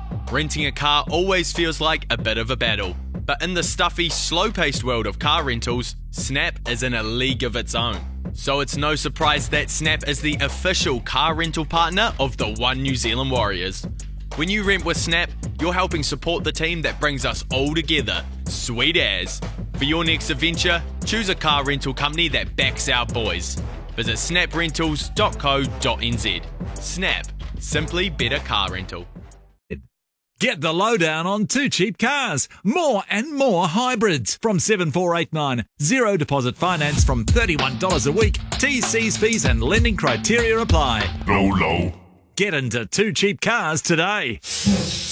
Renting a car always feels like a bit of a battle, but in the stuffy, slow-paced world of car rentals, Snap is in a league of its own. So it's no surprise that Snap is the official car rental partner of the One New Zealand Warriors. When you rent with Snap, you're helping support the team that brings us all together. Sweet as. For your next adventure, choose a car rental company that backs our boys. Visit snaprentals.co.nz. Snap. Simply better car rental. Get the lowdown on Too Cheap Cars. More and more hybrids from 7489. Zero deposit finance from $31 a week. TC's fees and lending criteria apply. Low. Get into Too Cheap Cars today.